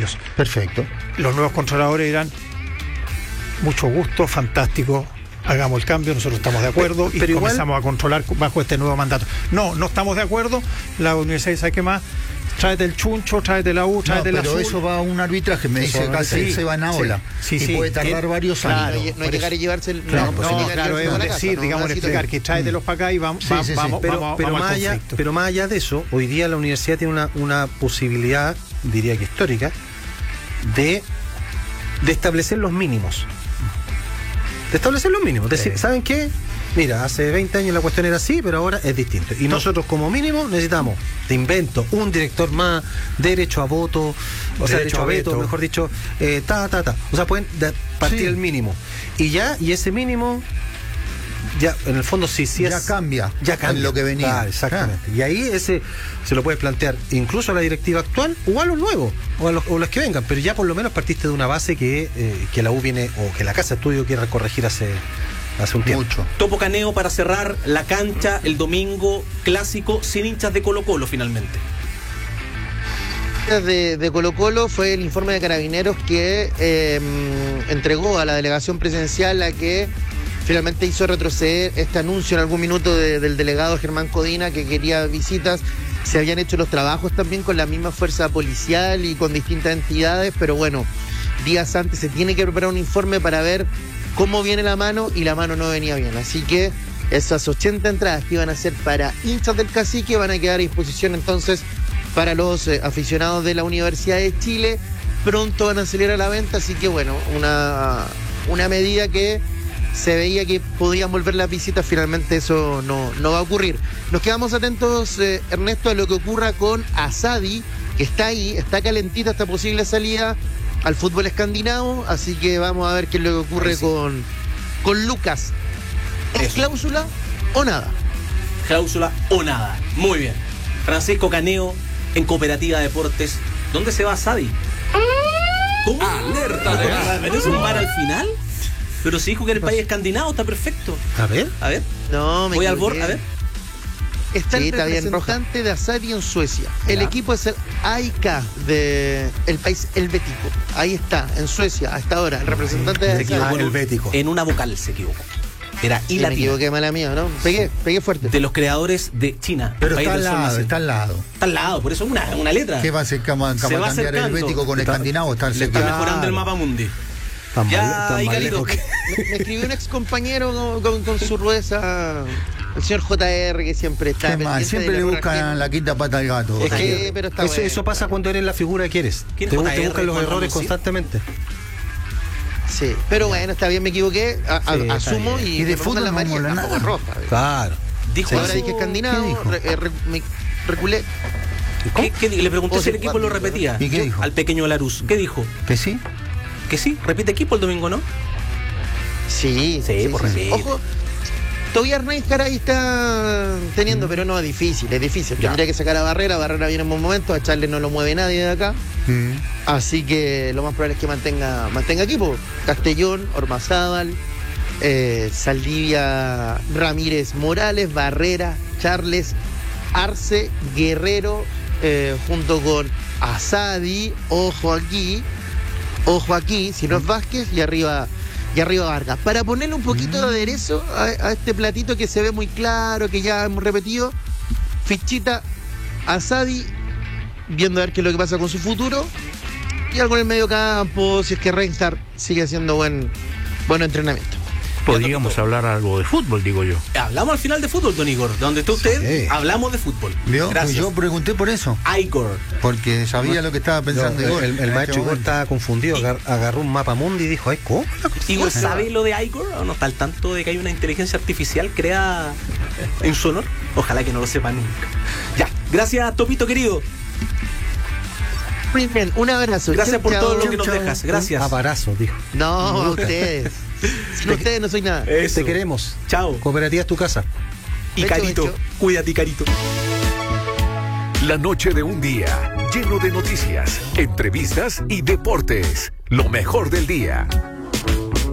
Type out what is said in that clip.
cambios. Perfecto. Los nuevos controladores dirán, mucho gusto, fantástico, hagamos el cambio, nosotros estamos de acuerdo pero y comenzamos a controlar bajo este nuevo mandato. No estamos de acuerdo, la universidad dice, ¿qué más? Tráete el chuncho, tráete la U, tráete la azul. Pero eso va a un arbitraje, me dice acá, se va en aula. Sí, y puede tardar varios años. No hay llegar y llevarse el... Claro, es decir, digamos, explicar que tráetelos para acá y vamos pero más allá de eso, hoy día la universidad tiene una posibilidad, diría que histórica, de establecer los mínimos. De establecer los mínimos. Es decir, ¿saben qué? Mira, hace 20 años la cuestión era así, pero ahora es distinto. Y nosotros como mínimo necesitamos, te invento, un director más, derecho a voto, o sea, derecho a veto, mejor dicho, O sea, pueden partir el mínimo. Y ese mínimo, ya en el fondo sí ya es... cambia En lo que venía. Claro, exactamente. Y ahí ese se lo puedes plantear incluso a la directiva actual o a los nuevos, o a los que vengan, pero ya por lo menos partiste de una base que la U viene, o que la Casa de Estudio quiere corregir hace un tiempo. Mucho. Topo Caneo para cerrar la cancha el domingo, clásico sin hinchas de Colo-Colo finalmente. De Colo-Colo fue el informe de Carabineros que entregó a la delegación presidencial, la que finalmente hizo retroceder este anuncio en algún minuto del delegado Germán Codina, que quería visitas. Se habían hecho los trabajos también con la misma fuerza policial y con distintas entidades, pero bueno, días antes se tiene que preparar un informe para ver cómo viene la mano, y la mano no venía bien. Así que esas 80 entradas que iban a ser para hinchas del Cacique van a quedar a disposición entonces para los aficionados de la Universidad de Chile. Pronto van a salir a la venta, así que bueno, una medida que se veía que podían volver las visitas, finalmente eso no va a ocurrir. Nos quedamos atentos, Ernesto, a lo que ocurra con Asadi, que está ahí, está calentita esta posible salida al fútbol escandinavo, así que vamos a ver qué es lo que ocurre con Lucas. ¿Es cláusula o nada? Cláusula o nada. Muy bien. Francisco Caneo en Cooperativa Deportes. ¿Dónde se va Sadi? ¿Cómo? Alerta de gas. ¿Es un bar al final? Pero si dijo que era el país escandinavo, está perfecto. A ver. No, me voy al equivoqué. borde, a ver. Está el representante de Asadi en Suecia. El equipo es el AIK del país helvético. Ahí está, en Suecia, hasta ahora. El representante de Asadi. Helvético. En una vocal se equivocó. Era y me equivoqué, mala mía, ¿no? Pegué fuerte. De los creadores de China. Pero está al lado. Está al lado, por eso una letra. ¿Qué va a hacer cambiar el helvético con escandinavo? Está mejorando el mapa mundi. Ya, Icarito. Me escribió un ex compañero con su rudeza, el señor JR, que siempre está pendiente. Siempre le buscan la quinta pata al gato. Es que pero está eso pasa cuando eres la figura que eres. Te buscan los errores constantemente. Sí, pero bueno, está bien, me equivoqué, asumo, y de fútbol la María nada. Roja. Claro. Dijo ahora dije escandinavo, me reculé. ¿Qué le pregunté si el equipo lo repetía? ¿Y qué dijo? Al pequeño Larus. ¿Qué dijo? ¿Que sí? Que sí, repite equipo el domingo, ¿no? Sí, repite. Ojo, todavía Arnaiz Caray está teniendo, pero no, es difícil. Tendría que sacar a Barrera viene en buen momento, a Charles no lo mueve nadie de acá. Así que lo más probable es que mantenga equipo. Castellón, Ormazábal, Saldivia, Ramírez Morales, Barrera, Charles, Arce, Guerrero, junto con Asadi, ojo aquí, si no es Vázquez, y arriba Vargas. Para ponerle un poquito de aderezo a este platito que se ve muy claro, que ya hemos repetido, fichita Asadi, viendo a ver qué es lo que pasa con su futuro, y algo en el medio campo, si es que Reinhardt sigue haciendo buen entrenamiento. Podríamos hablar algo de fútbol, digo yo. Hablamos al final de fútbol, don Igor. Donde está usted, hablamos de fútbol. ¿Vio? Gracias. Pues yo pregunté por eso. Igor. Porque sabía lo que estaba pensando Igor. El maestro Igor estaba confundido. Agarró un mapa mundi y dijo, ¿ay, cómo? ¿Igor sabe lo de Igor o no está al tanto de que hay una inteligencia artificial creada en su honor? Ojalá que no lo sepa nunca. Ya, gracias, Topito querido. Muy bien, un abrazo. Gracias por todo lo que nos dejas. Gracias. Un abrazo, dijo. No, ustedes. Sin ustedes no soy nada. Eso. Te queremos. Chao. Cooperativa es tu casa. Y Carito, cuídate, Carito. La noche de un día lleno de noticias, entrevistas y deportes. Lo mejor del día.